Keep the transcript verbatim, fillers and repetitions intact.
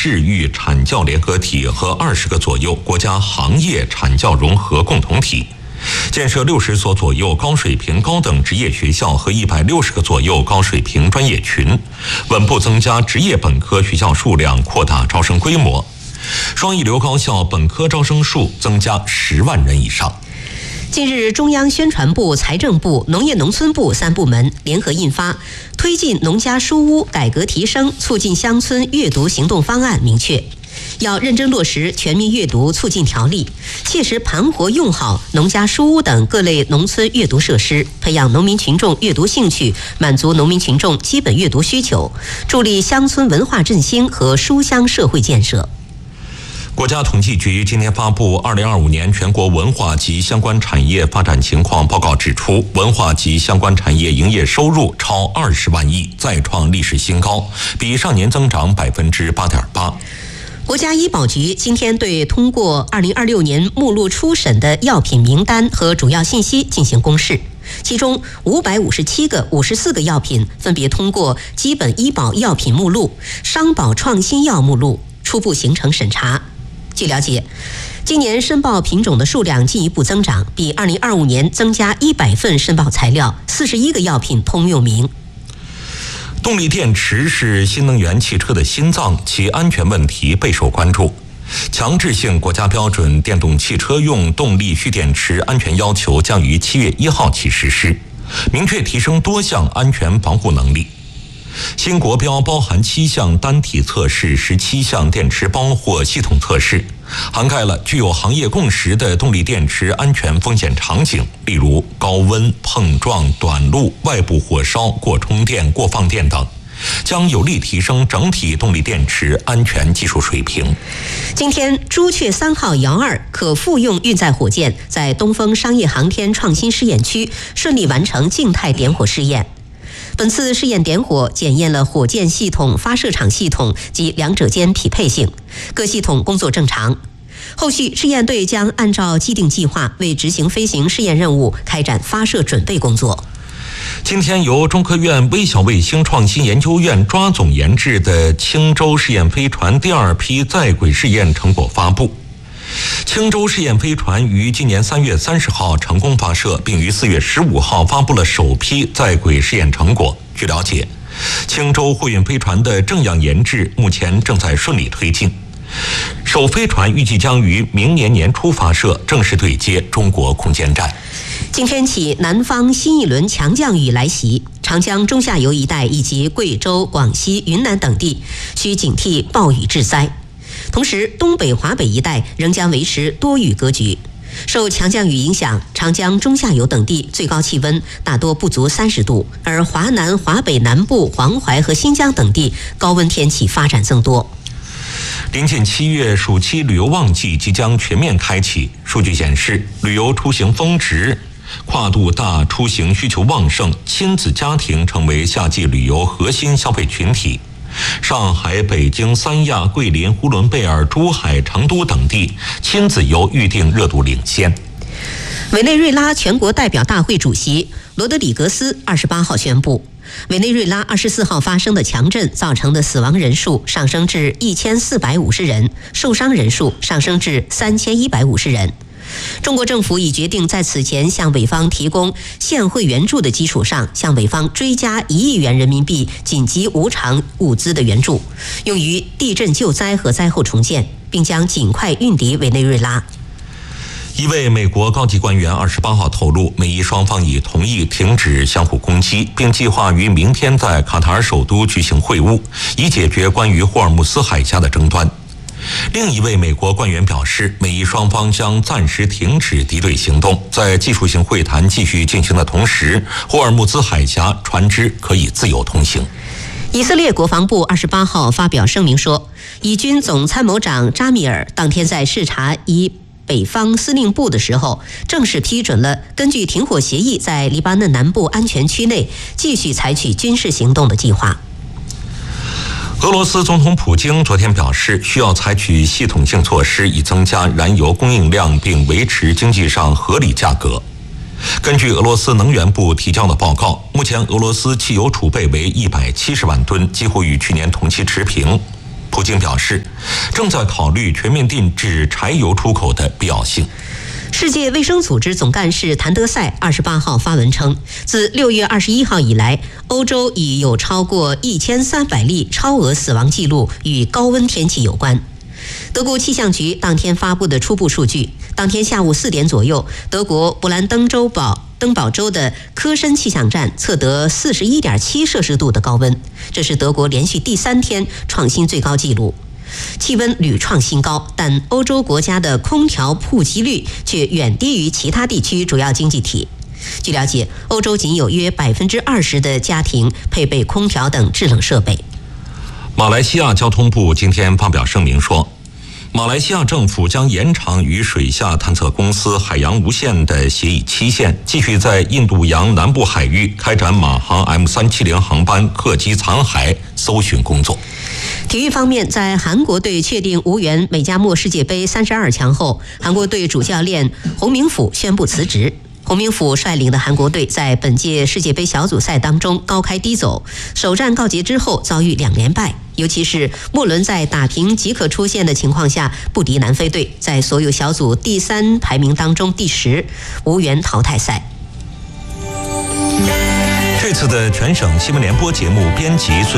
市域产教联合体和二十个左右国家行业产教融合共同体，建设六十所左右高水平高等职业学校和一百六十个左右高水平专业群，稳步增加职业本科学校数量，扩大招生规模。双一流高校本科招生数增加十万人以上。 近日，中央宣传部、财政部、农业农村部三部门联合印发《推进农家书屋改革提升，促进乡村阅读行动方案》，明确要认真落实全民阅读促进条例，切实盘活用好农家书屋等各类农村阅读设施，培养农民群众阅读兴趣，满足农民群众基本阅读需求，助力乡村文化振兴和书香社会建设。 国家统计局今天发布二零二五年全国文化及相关产业发展情况报告，指出，文化及相关产业营业收入超二十万亿，再创历史新高，比上年增长百分之八点八。 国家医保局今天对通过二零二六年目录初审的药品名单和主要信息进行公示，其中五百五十七个、五十四个药品分别通过基本医保药品目录、商保创新药目录初步形成审查。据了解，今年申报品种的数量进一步增长，比二零二五年增加一百份申报材料，四十一个药品通用名。 动力电池是新能源汽车的心脏，其安全问题备受关注。强制性国家标准电动汽车用动力蓄电池安全要求将于七月一号起实施，明确提升多项安全防护能力。新国标包含七项单体测试、十七项电池包或系统测试，涵盖了具有行业共识的动力电池安全风险场景，例如高温、碰撞、短路、外部火烧、过充电、过放电等，将有力提升整体动力电池安全技术水平。 今天，朱雀三号遥二可复用运载火箭在东风商业航天创新试验区顺利完成静态点火试验。本次试验点火检验了火箭系统、发射场系统及两者间匹配性，各系统工作正常。后续试验队将按照既定计划为执行飞行试验任务开展发射准备工作。 今天由中科院微小卫星创新研究院抓总研制的青州试验飞船第二批在轨试验成果发布。青州试验飞船于今年三月三十号成功发射，并于四月十五号发布了首批在轨试验成果。据了解，青州货运飞船的正样研制目前正在顺利推进，首飞船预计将于明年年初发射，正式对接中国空间站。 今天起，南方新一轮强降雨来袭，长江中下游一带以及贵州、广西、云南等地需警惕暴雨致灾。同时，东北、华北一带仍将维持多雨格局。受强降雨影响，长江中下游等地最高气温大多不足三十度，而华南、华北南部、黄淮和新疆等地高温天气发展增多。 临近七月，暑期旅游旺季即将全面开启。数据显示，旅游出行峰值，跨度大，出行需求旺盛，亲子家庭成为夏季旅游核心消费群体。上海、北京、三亚、桂林、呼伦贝尔、珠海、成都等地亲子游预订热度领先。 委内瑞拉全国代表大会主席罗德里格斯二十八号宣布，委内瑞拉二十四号发生的强震造成的死亡人数上升至一千四百五十人，受伤人数上升至三千一百五十人。中国政府已决定在此前向委方提供现汇援助的基础上，向委方追加一亿元人民币紧急无偿物资的援助，用于地震救灾和灾后重建，并将尽快运抵委内瑞拉。 一位美国高级官员二十八号透露，美伊双方已同意停止相互攻击，并计划于明天在卡塔尔首都举行会晤，以解决关于霍尔木斯海峡的争端。另一位美国官员表示，美伊双方将暂时停止敌对行动，在技术性会谈继续进行的同时，霍尔木兹海峡船只可以自由通行。 以色列国防部二十八号发表声明说，以军总参谋长扎米尔当天在视察以北方司令部的时候，正式批准了根据停火协议在黎巴嫩南部安全区内继续采取军事行动的计划。 俄罗斯总统普京昨天表示，需要采取系统性措施，以增加燃油供应量，并维持经济上合理价格。根据俄罗斯能源部提交的报告，目前俄罗斯汽油储备为一百七十万吨，几乎与去年同期持平。 普京表示，正在考虑全面禁止柴油出口的必要性。 世界卫生组织总干事谭德赛二十八号发文称，自六月二十一号以来，欧洲已有超过一千三百例超额死亡记录与高温天气有关。德国气象局当天发布的初步数据，当天下午四点左右，德国布兰登州堡登堡州的科申气象站测得 四十一点七摄氏度的高温，这是德国连续第三天创新最高纪录。气温屡创新高，但欧洲国家的空调普及率却远低于其他地区主要经济体。据了解，欧洲仅有约百分之二十的家庭配备空调等制冷设备。 马来西亚交通部今天发表声明说，马来西亚政府将延长与水下探测公司海洋无限的协议期限，继续在印度洋南部海域开展马航 M 三七零航班客机残骸搜寻工作。 体育方面，在韩国队确定无缘美加墨世界杯三十二强后，韩国队主教练洪明甫宣布辞职。洪明甫率领的韩国队在本届世界杯小组赛当中高开低走，首战告捷之后遭遇两连败，尤其是末轮在打平即可出线的情况下不敌南非队，在所有小组第三排名当中第十，无缘淘汰赛。 这次的全省新闻联播节目编辑